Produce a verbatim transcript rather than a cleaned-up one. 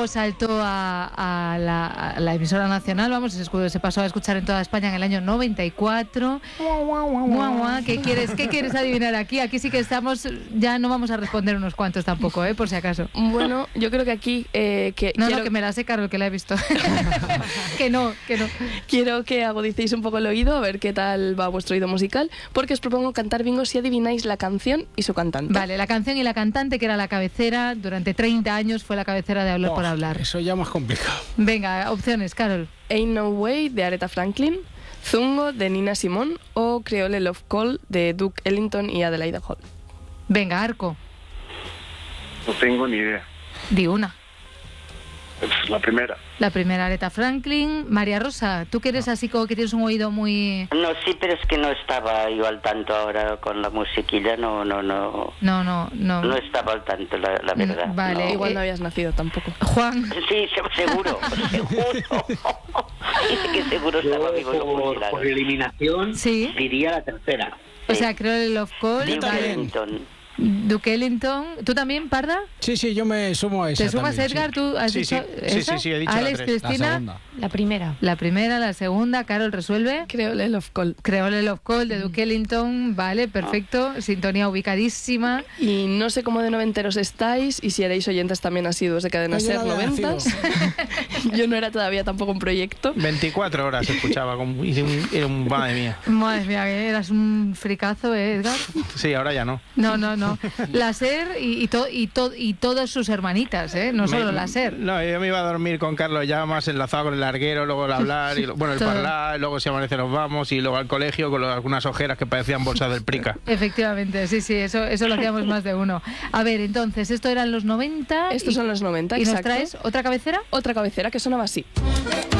luego saltó a, a, la, a la emisora nacional, vamos, se, se pasó a escuchar en toda España en el año noventa y cuatro. ¿Qué quieres, ¿Qué quieres adivinar aquí? Aquí sí que estamos, ya no vamos a responder unos cuantos tampoco, ¿eh? Por si acaso. Bueno, yo creo que aquí... Eh, que no, quiero... no, que me la sé, Carol, que la he visto. que no, que no. Quiero que agudicéis un poco el oído, a ver qué tal va vuestro oído musical, porque os propongo cantar bingo si adivináis la canción y su cantante. Vale, la canción y la cantante, que era la cabecera, durante treinta años fue la cabecera de Hablar oh, por Hablar. Eso ya más complicado. Venga, opciones, Carol. Ain't No Way, de Aretha Franklin, Zungo, de Nina Simone, o Creole Love Call, de Duke Ellington y Adelaide Hall. Venga, Arco. No tengo ni idea. Di una. Es la primera. La primera, Aretha Franklin. María Rosa, tú que eres así como que tienes un oído muy... No, sí, pero es que no estaba yo al tanto ahora con la musiquilla, no, no, no. No, no, no. No estaba al tanto, la, la verdad. Vale. No. Igual eh, no habías nacido tampoco. Juan. Sí, seguro, seguro. Dice que seguro estaba Yo, vivo. por, por eliminación, Sí. diría la tercera. O sea, creo el Love Call. Duke Vale. Ellington. Duke Ellington. ¿Tú también, Parda? Sí, sí, yo me sumo a esa. ¿Te sumas, también, Edgar? Sí. ¿Tú has Sí, dicho sí, sí, esa? sí, sí, he dicho Alex, la tres. Cristina. La segunda. La primera. La primera, la segunda. Carol, resuelve. Creole Love Call. Creole Love Call de Duke Ellington. Vale, perfecto. Sintonía ubicadísima. Y no sé cómo de noventeros estáis, y si erais oyentes también asiduos de Cadena Yo Ser no había noventas. Yo no era todavía tampoco un proyecto. veinticuatro horas escuchaba, con, y un, era un... Madre mía. Madre mía, que eras un fricazo, ¿eh, Edgar? Sí, ahora ya no. No, no, no. La SER y, y, to, y, to, y todas sus hermanitas, ¿eh? No solo Me- la SER. No, yo me iba a dormir con Carlos ya más enlazado con el larguero, luego el hablar, y, lo- bueno, el Todo. parlar, luego si amanece nos vamos, y luego al colegio con lo- algunas ojeras que parecían bolsas del Prica. Efectivamente, sí, sí, eso, eso lo hacíamos más de uno. A ver, entonces, esto eran los noventa. Estos y, son los noventa, ¿Y nos exacto. traes otra cabecera? Otra cabecera que sonaba así.